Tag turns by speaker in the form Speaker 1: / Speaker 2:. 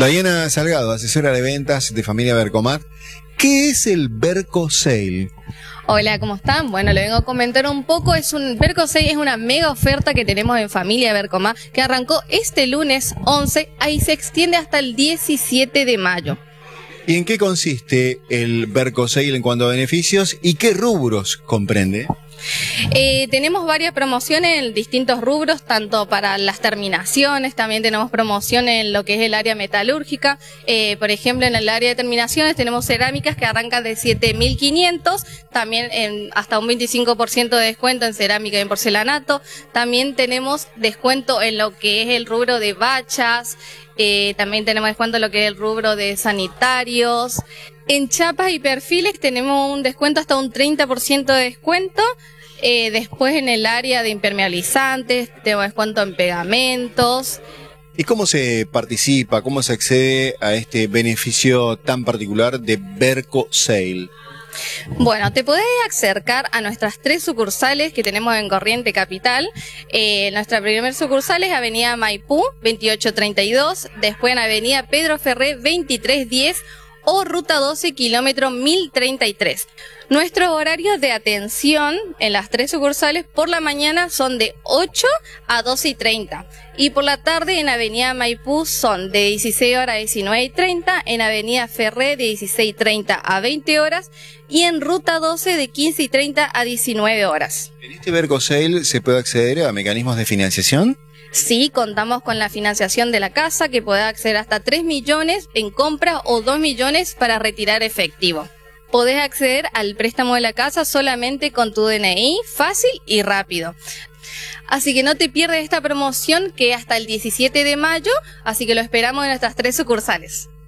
Speaker 1: Diana Salgado, asesora de ventas de Familia Vercomat. ¿Qué es el Verco Sale?
Speaker 2: Hola, ¿cómo están? Bueno, le vengo a comentar un poco. Verco Sale es una mega oferta que tenemos en Familia Vercomat, que arrancó este lunes 11 y se extiende hasta el 17 de mayo.
Speaker 1: ¿Y en qué consiste el Verco Sale en cuanto a beneficios y qué rubros comprende?
Speaker 2: Tenemos varias promociones en distintos rubros, tanto para las terminaciones, también tenemos promociones en lo que es el área metalúrgica. Por ejemplo, en el área de terminaciones tenemos cerámicas que arrancan de 7.500, también hasta un 25% de descuento en cerámica y en porcelanato. También tenemos descuento en lo que es el rubro de bachas, también tenemos descuento en lo que es el rubro de sanitarios. En chapas y perfiles tenemos un descuento hasta un 30% de descuento. Después en el área de impermeabilizantes tenemos descuento en pegamentos.
Speaker 1: ¿Y cómo se participa, cómo se accede a este beneficio tan particular de Verco Sale?
Speaker 2: Bueno, te podés acercar a nuestras 3 sucursales que tenemos en Corriente Capital. Nuestra primera sucursal es Avenida Maipú, 2832, después en Avenida Pedro Ferré, 2310, o Ruta 12, kilómetro 1033. Nuestros horarios de atención en las 3 sucursales por la mañana son de 8 a 12:30 y por la tarde en Avenida Maipú son de 16 horas a 19:30, en Avenida Ferré de 16:30 a 20 horas y en Ruta 12 de 15:30 a 19 horas.
Speaker 1: ¿En este Verco Sale se puede acceder a mecanismos de financiación?
Speaker 2: Sí, contamos con la financiación de la casa que puede acceder hasta 3 millones en compra o 2 millones para retirar efectivo. Podés acceder al préstamo de la casa solamente con tu DNI, fácil y rápido. Así que no te pierdas esta promoción que hasta el 17 de mayo, así que lo esperamos en nuestras 3 sucursales.